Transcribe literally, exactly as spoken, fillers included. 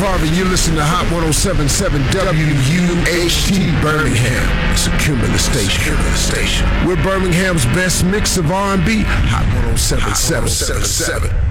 Marvin. You listen to Hot one oh seven point seven W U H T Birmingham. It's a Cumulus station. Cumulus station. We're Birmingham's best mix of R and B. Hot one oh seven point seven.